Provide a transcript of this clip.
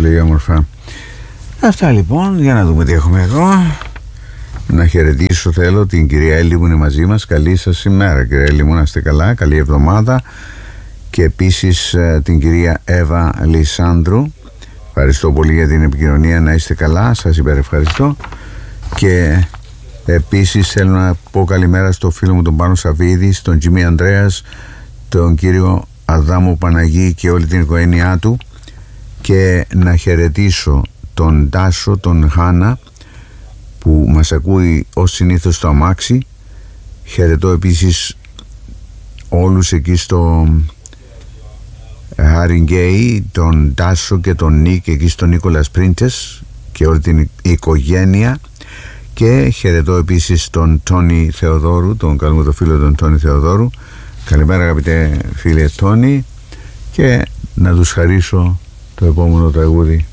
Πολύ όμορφα. Αυτά λοιπόν, για να δούμε τι έχουμε εδώ. Να χαιρετήσω θέλω την κυρία Έλλη που είναι μαζί μας. Καλή σας ημέρα κυρία Έλλη μου, να είστε καλά, καλή εβδομάδα. Και επίσης την κυρία Εύα Λισάνδρου. Ευχαριστώ πολύ για την επικοινωνία, να είστε καλά, σας υπερευχαριστώ. Και επίσης θέλω να πω καλημέρα στο φίλο μου τον Πάνο Σαββίδη, στον Τζιμί Ανδρέας, τον κύριο Αδάμου Παναγή και όλη την οικογένειά του, και να χαιρετήσω τον Τάσο, τον Χάνα που μας ακούει ως συνήθως στο αμάξι. Χαιρετώ επίσης όλους εκεί στο Χαριγκέι, τον Τάσο και τον Νίκ εκεί στο Νίκολας Πρίντες και όλη την οικογένεια. Και χαιρετώ επίσης τον Τόνι Θεοδόρου, τον καλό μου το φίλο τον Τόνι Θεοδόρου. Καλημέρα αγαπητέ φίλε Τόνι, και να τους χαρίσω το επόμενο τραγούδι.